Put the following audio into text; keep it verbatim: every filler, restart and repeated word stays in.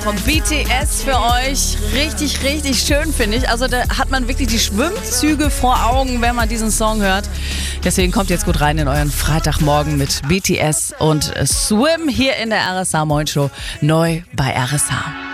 Von B T S für euch. Richtig, richtig schön, finde ich. Also da hat man wirklich die Schwimmzüge vor Augen, wenn man diesen Song hört. Deswegen kommt jetzt gut rein in euren Freitagmorgen mit B T S und Swim hier in der R S A Morning Show. Neu bei R S A.